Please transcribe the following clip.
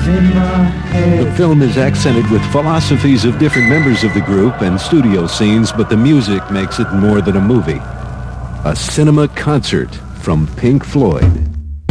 The film is accented with philosophies of different members of the group and studio scenes, but the music makes it more than a movie. A cinema concert from Pink Floyd.